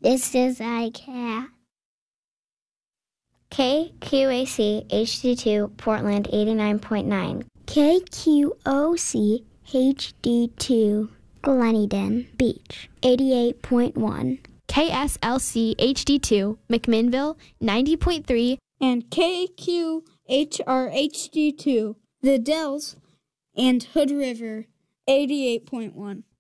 This is ICAT. KQAC HD2 Portland 89.9. KQOC HD2 Gleneden Beach 88.1. KSLC HD2 McMinnville 90.3. And KQHR HD2 The Dells and Hood River 88.1.